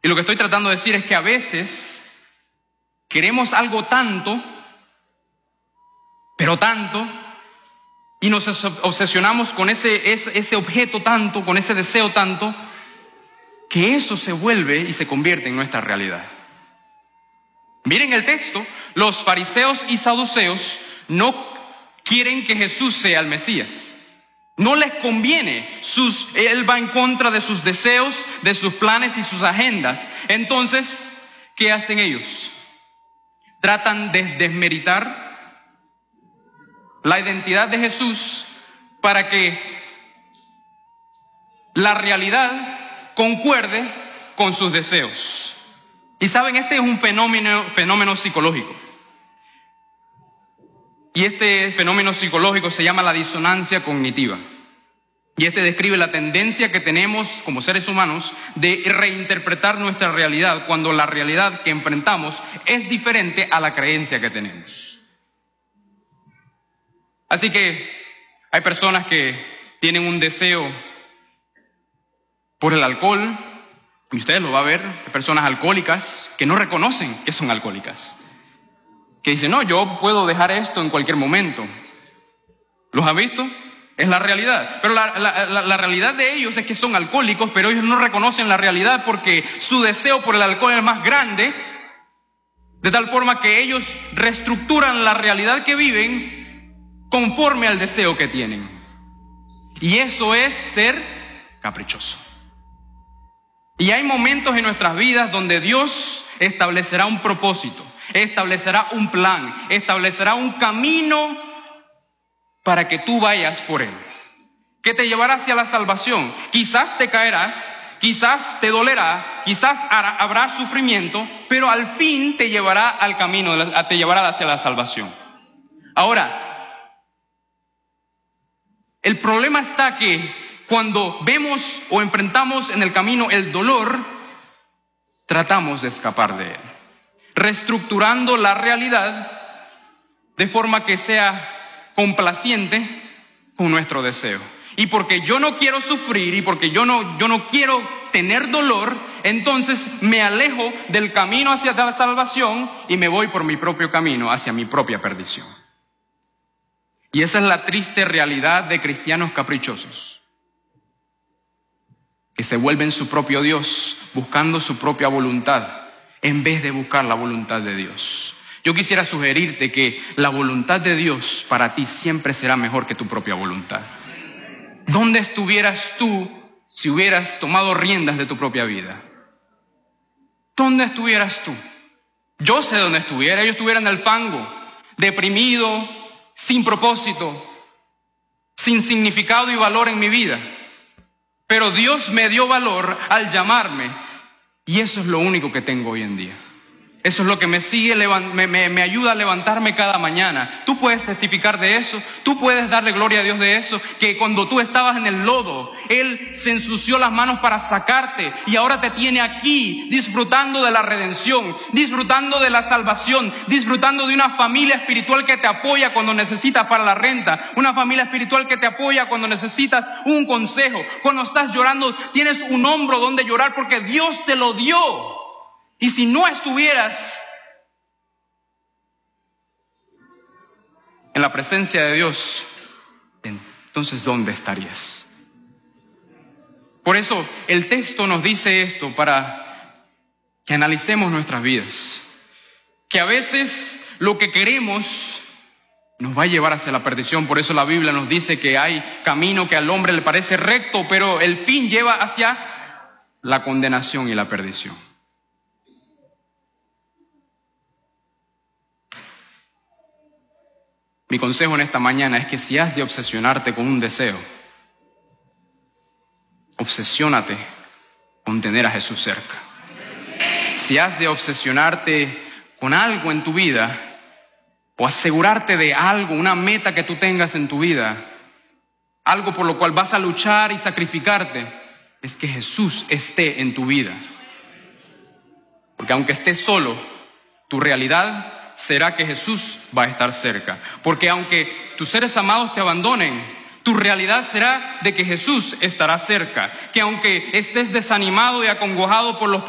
Y lo que estoy tratando de decir es que a veces queremos algo tanto, pero tanto, y nos obsesionamos con ese objeto tanto, con ese deseo tanto, que eso se vuelve y se convierte en nuestra realidad. Miren el texto, los fariseos y saduceos no quieren que Jesús sea el Mesías. No les conviene, Él va en contra de sus deseos, de sus planes y sus agendas. Entonces, ¿qué hacen ellos? Tratan de desmeritar la identidad de Jesús para que la realidad concuerde con sus deseos. Y saben, este es un fenómeno psicológico. Y este fenómeno psicológico se llama la disonancia cognitiva. Y este describe la tendencia que tenemos como seres humanos de reinterpretar nuestra realidad cuando la realidad que enfrentamos es diferente a la creencia que tenemos. Así que hay personas que tienen un deseo por el alcohol, y ustedes lo van a ver, hay personas alcohólicas que no reconocen que son alcohólicas, que dicen, no, yo puedo dejar esto en cualquier momento. ¿Los ha visto? Es la realidad. Pero la realidad de ellos es que son alcohólicos, pero ellos no reconocen la realidad porque su deseo por el alcohol es más grande, de tal forma que ellos reestructuran la realidad que viven conforme al deseo que tienen. Y eso es ser caprichoso. Y hay momentos en nuestras vidas donde Dios establecerá un propósito, establecerá un plan, establecerá un camino para que tú vayas por él, que te llevará hacia la salvación. Quizás te caerás, quizás te dolerá, quizás habrá sufrimiento, pero al fin te llevará al camino, te llevará hacia la salvación. Ahora, el problema está que cuando vemos o enfrentamos en el camino el dolor, tratamos de escapar de él, reestructurando la realidad de forma que sea complaciente con nuestro deseo. Y porque yo no quiero sufrir y porque yo no quiero tener dolor, entonces me alejo del camino hacia la salvación y me voy por mi propio camino hacia mi propia perdición. Y esa es la triste realidad de cristianos caprichosos, que se vuelven su propio Dios, buscando su propia voluntad, en vez de buscar la voluntad de Dios. Yo quisiera sugerirte que la voluntad de Dios para ti siempre será mejor que tu propia voluntad. ¿Dónde estuvieras tú si hubieras tomado riendas de tu propia vida? ¿Dónde estuvieras tú? Yo sé dónde estuviera. Yo estuviera en el fango, deprimido, sin propósito, sin significado y valor en mi vida. Pero Dios me dio valor al llamarme, y eso es lo único que tengo hoy en día. Eso es lo que me ayuda a levantarme cada mañana. Tú puedes testificar de eso, tú puedes darle gloria a Dios de eso, que cuando tú estabas en el lodo, Él se ensució las manos para sacarte y ahora te tiene aquí disfrutando de la redención, disfrutando de la salvación, disfrutando de una familia espiritual que te apoya cuando necesitas para la renta, una familia espiritual que te apoya cuando necesitas un consejo, cuando estás llorando, tienes un hombro donde llorar porque Dios te lo dio. Y si no estuvieras en la presencia de Dios, entonces ¿dónde estarías? Por eso el texto nos dice esto para que analicemos nuestras vidas. Que a veces lo que queremos nos va a llevar hacia la perdición. Por eso la Biblia nos dice que hay camino que al hombre le parece recto, pero el fin lleva hacia la condenación y la perdición. Mi consejo en esta mañana es que si has de obsesionarte con un deseo, obsesiónate con tener a Jesús cerca. Si has de obsesionarte con algo en tu vida, o asegurarte de algo, una meta que tú tengas en tu vida, algo por lo cual vas a luchar y sacrificarte, es que Jesús esté en tu vida. Porque aunque estés solo, tu realidad será que Jesús va a estar cerca. Porque aunque tus seres amados te abandonen, tu realidad será de que Jesús estará cerca. Que aunque estés desanimado y acongojado por los